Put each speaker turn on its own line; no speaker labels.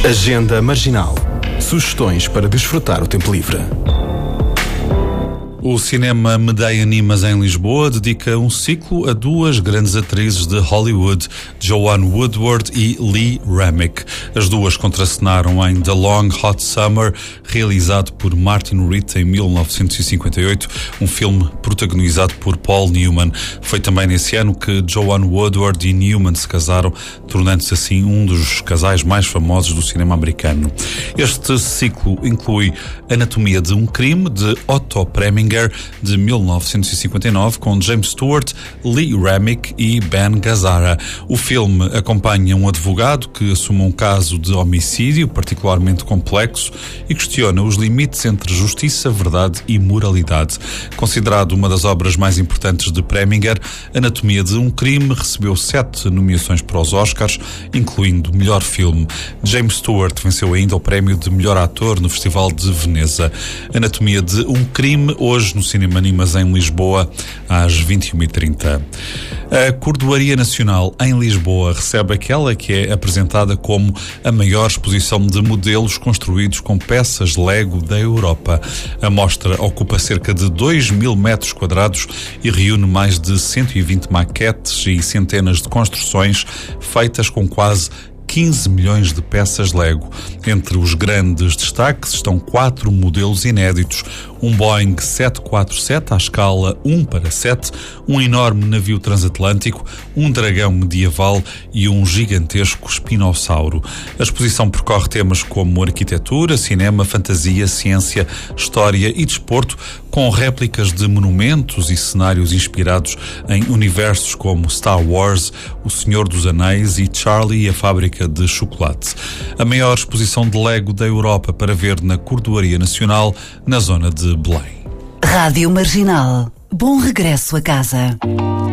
Agenda Marginal. Sugestões para desfrutar o tempo livre.
O Cinema Medeia Animas em Lisboa dedica um ciclo a duas grandes atrizes de Hollywood, Joanne Woodward e Lee Remick. As duas contracenaram em The Long Hot Summer, realizado por Martin Ritt em 1958, um filme protagonizado por Paul Newman. Foi também nesse ano que Joanne Woodward e Newman se casaram, tornando-se assim um dos casais mais famosos do cinema americano. Este ciclo inclui Anatomia de um Crime, de Otto Preminger, de 1959, com James Stewart, Lee Remick e Ben Gazzara. O filme acompanha um advogado que assume um caso de homicídio particularmente complexo e questiona os limites entre justiça, verdade e moralidade. Considerado uma das obras mais importantes de Preminger, Anatomia de um Crime recebeu 7 nomeações para os Oscars, incluindo melhor filme. James Stewart venceu ainda o prémio de melhor ator no Festival de Veneza. Anatomia de um Crime, hoje no Cinema Animas em Lisboa, às 21h30. A Cordoaria Nacional em Lisboa recebe aquela que é apresentada como a maior exposição de modelos construídos com peças Lego da Europa. A mostra ocupa cerca de 2.000 metros quadrados e reúne mais de 120 maquetes e centenas de construções feitas com quase 15 milhões de peças Lego. Entre os grandes destaques estão 4 modelos inéditos: um Boeing 747 à escala 1:7, um enorme navio transatlântico, um dragão medieval e um gigantesco espinossauro. A exposição percorre temas como arquitetura, cinema, fantasia, ciência, história e desporto, com réplicas de monumentos e cenários inspirados em universos como Star Wars, O Senhor dos Anéis e Charlie e a Fábrica de Chocolate. A maior exposição de Lego da Europa para ver na Cordoaria Nacional, na zona de Belém.
Rádio Marginal. Bom regresso a casa.